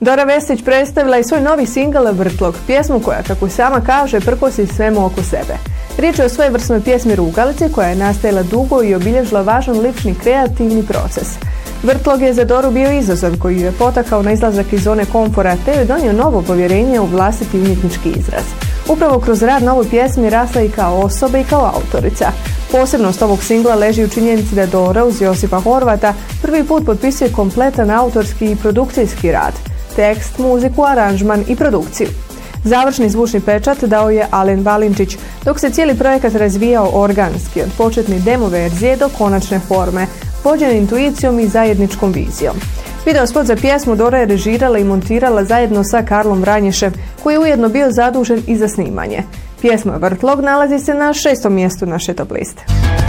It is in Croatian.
Dora Vesić predstavila je svoj novi singl Vrtlog, pjesmu koja, kako sama kaže, prkosi svemu oko sebe. Riječ je o svojevrsnoj pjesmi Rugalici koja je nastajala dugo i obilježila važan lični kreativni proces. Vrtlog je za Doru bio izazov koji ju je potakao na izlazak iz zone komfora te je donio novo povjerenje u vlastiti umjetnički izraz. Upravo kroz rad na ovoj pjesmi rasla i kao osoba i kao autorica. Posebnost ovog singla leži u činjenici da Dora uz Josipa Horvata prvi put potpisuje kompletan autorski i produkcijski rad. Tekst, muziku, aranžman i produkciju. Završni zvučni pečat dao je Alen Valinčić, dok se cijeli projekat razvijao organski, od početne demo verzije do konačne forme, vođen intuicijom i zajedničkom vizijom. Video spot za pjesmu Dora je režirala i montirala zajedno sa Karlom Vranješem, koji je ujedno bio zadužen i za snimanje. Pjesma Vrtlog nalazi se na 6. mjestu naše top liste.